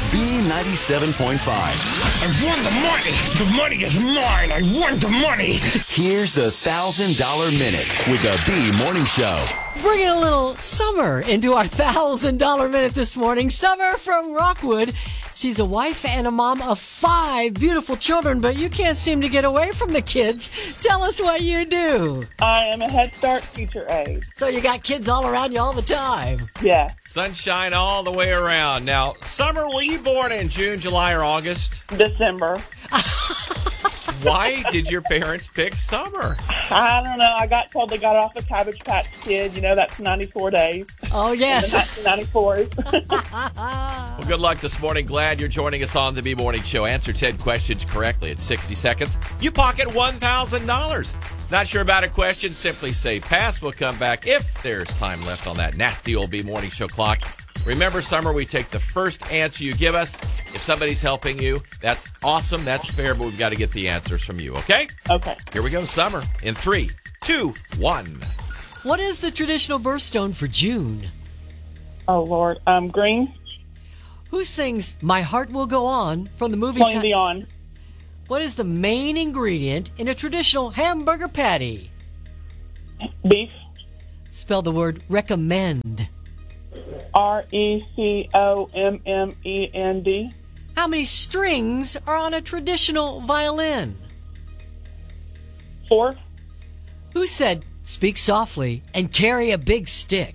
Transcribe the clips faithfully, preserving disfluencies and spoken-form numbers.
B ninety-seven point five. I won the money. The money is mine. I won the money. Here's the one thousand dollar Minute with the B Morning Show. Bringing a little Summer into our one thousand dollar Minute this morning. Summer from Rockwood. She's a wife and a mom of five beautiful children, but you can't seem to get away from the kids. Tell us what you do. I am a Head Start teacher aide. So you got kids all around you all the time. Yeah. Sunshine all the way around. Now, Summer, were you born in June, July, or August? December. Why did your parents pick summer? I don't know. I got told they got off a Cabbage Patch Kid. You know, that's ninety-four days. Oh, yes. That's ninety-four. Well, good luck this morning. Glad you're joining us on the B Morning Show. Answer ten questions correctly in sixty seconds. You pocket one thousand dollars. Not sure about a question? Simply say pass. We'll come back if there's time left on that nasty old B Morning Show clock. Remember, Summer, we take the first answer you give us. If somebody's helping you, that's awesome. That's fair, but we've got to get the answers from you, okay? Okay. Here we go, Summer. In three, two, one. What is the traditional birthstone for June? Oh, Lord. Um, green. Who sings My Heart Will Go On from the movie? Celine Ti- Dion. What is the main ingredient in a traditional hamburger patty? Beef. Spell the word recommend. R E C O M M E N D. How many strings are on a traditional violin? Four. Who said, speak softly and carry a big stick?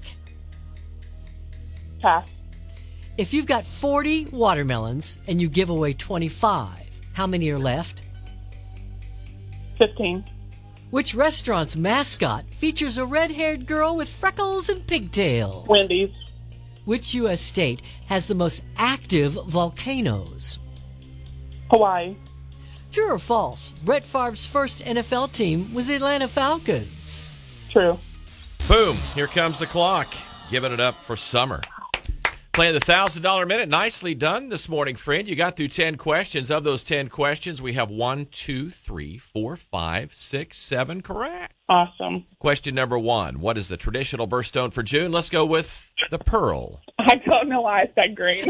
Pass. If you've got forty watermelons and you give away twenty-five, how many are left? Fifteen. Which restaurant's mascot features a red-haired girl with freckles and pigtails? Wendy's. Which U S state has the most active volcanoes? Hawaii. True or false? Brett Favre's first N F L team was the Atlanta Falcons. True. Boom. Here comes the clock. Giving it up for Summer. Playing the one thousand dollar Minute. Nicely done this morning, friend. You got through ten questions. Of those ten questions, we have one, two, three, four, five, six, seven correct. Awesome. Question number one. What is the traditional birthstone for June? Let's go with the pearl. I don't know why I said green.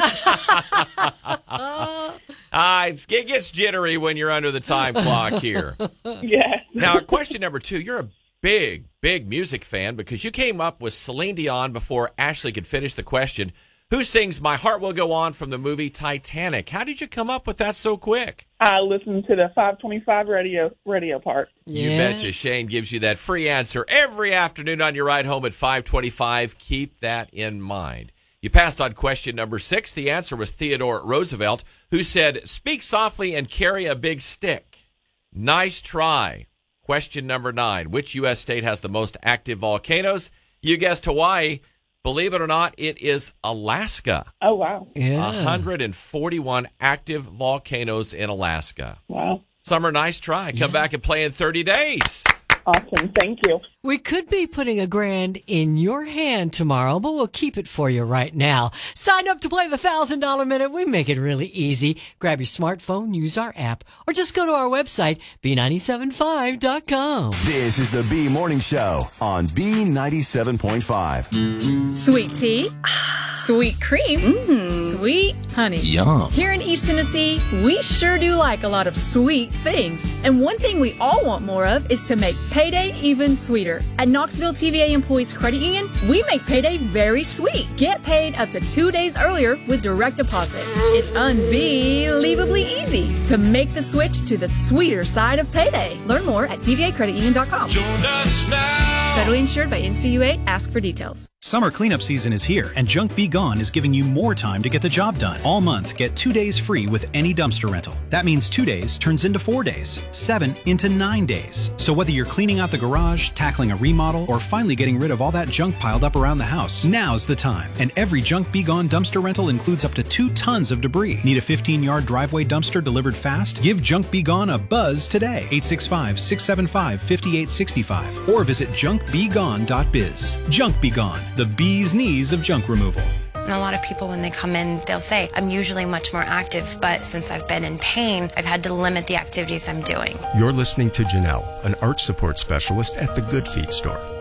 Ah, it's, it gets jittery when you're under the time clock here. Yes. Now, question number two. You're a big, big music fan because you came up with Celine Dion before Ashley could finish the question. Who sings My Heart Will Go On from the movie Titanic? How did you come up with that so quick? I listened to the five twenty-five radio radio part. You Yes. betcha. Shane gives you that free answer every afternoon on your ride home at five twenty-five. Keep that in mind. You passed on question number six. The answer was Theodore Roosevelt, who said, speak softly and carry a big stick. Nice try. Question number nine. Which U S state has the most active volcanoes? You guessed Hawaii. Believe it or not, it is Alaska. Oh, wow. Yeah. one hundred forty-one active volcanoes in Alaska. Wow. Summer, nice try. Come Yeah. back and play in thirty days. Awesome. Thank you. We could be putting a grand in your hand tomorrow, but we'll keep it for you right now. Sign up to play the one thousand dollar Minute. We make it really easy. Grab your smartphone, use our app, or just go to our website, B nine seven five dot com. This is the B Morning Show on B ninety-seven point five. Sweet tea, sweet cream, sweet honey. Yum. Here in East Tennessee, we sure do like a lot of sweet things. And one thing we all want more of is to make payday even sweeter. At Knoxville T V A Employees Credit Union, we make payday very sweet. Get paid up to two days earlier with direct deposit. It's unbelievably easy to make the switch to the sweeter side of payday. Learn more at T V A credit union dot com. Join us now. Federally insured by N C U A. Ask for details. Summer cleanup season is here, and Junk Be Gone is giving you more time to get the job done. All month, get two days free with any dumpster rental. That means two days turns into four days, seven into nine days. So whether you're cleaning out the garage, tackling a remodel, or finally getting rid of all that junk piled up around the house, now's the time. And every Junk Be Gone dumpster rental includes up to two tons of debris. Need a fifteen-yard driveway dumpster delivered fast? Give Junk Be Gone a buzz today. eight six five, six seven five, five eight six five or visit junk be gone dot biz. Junk Be Gone, the bee's knees of junk removal. And a lot of people, when they come in, they'll say, I'm usually much more active, but since I've been in pain, I've had to limit the activities I'm doing. You're listening to Janelle, an arch support specialist at the Good Feet store.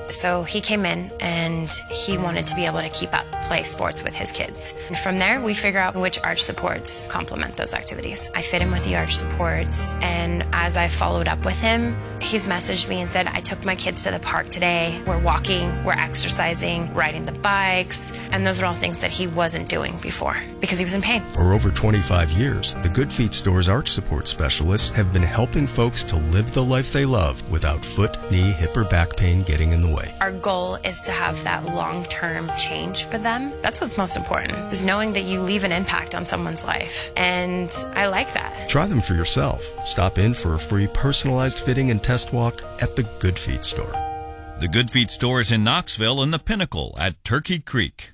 So he came in and he wanted to be able to keep up, play sports with his kids. And from there, we figure out which arch supports complement those activities. I fit him with the arch supports, and as I followed up with him, he's messaged me and said, I took my kids to the park today. We're walking, we're exercising, riding the bikes, and those are all things that he wasn't doing before because he was in pain. For over twenty-five years, the Good Feet Store's arch support specialists have been helping folks to live the life they love without foot, knee, hip, or back pain getting in the way. Our goal is to have that long-term change for them. That's what's most important, is knowing that you leave an impact on someone's life. And I like that. Try them for yourself. Stop in for a free personalized fitting and test walk at the Good Feet Store. The Good Feet Store is in Knoxville and the Pinnacle at Turkey Creek.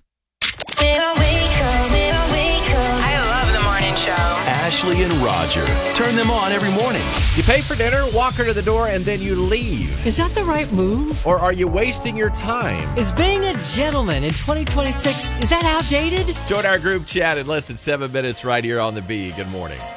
I love the morning show. Ashley and Roger. Turn them on every morning. You pay for dinner, walk her to the door, and then you leave. Is that the right move? Or are you wasting your time? Is being a gentleman in twenty twenty-six, is that outdated? Join our group chat in less than seven minutes right here on the B. Good morning.